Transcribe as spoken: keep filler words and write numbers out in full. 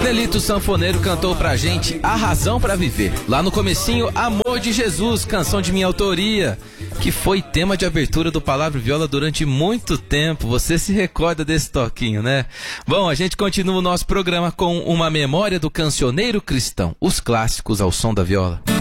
Nelito Sanfoneiro cantou pra gente A Razão Pra Viver. Lá no comecinho, Amor de Jesus, canção de minha autoria, que foi tema de abertura do Palavra e Viola durante muito tempo. Você se recorda desse toquinho, né? Bom, a gente continua o nosso programa com uma memória do cancioneiro cristão, os clássicos ao som da viola.